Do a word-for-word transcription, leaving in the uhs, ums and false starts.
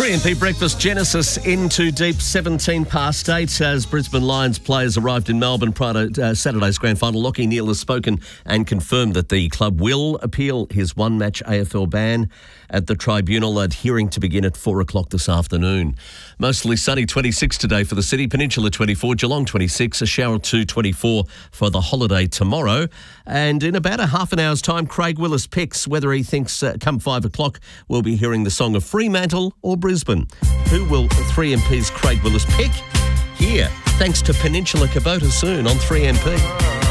three M P Breakfast Genesis into deep seventeen past eight as Brisbane Lions players arrived in Melbourne prior to uh, Saturday's grand final. Lachie Neale has spoken and confirmed that the club will appeal his one-match A F L ban at the tribunal, at hearing to begin at four o'clock this afternoon. Mostly sunny, twenty-six today for the city, Peninsula twenty-four, Geelong twenty-six, a shower or two, twenty-four for the holiday tomorrow. And in about a half an hour's time, Craig Willis picks whether he thinks uh, come five o'clock we'll be hearing the song of Fremantle or Brisbane. Who will three M P's Craig Willis pick? Here, thanks to Peninsula Kubota soon on three M P.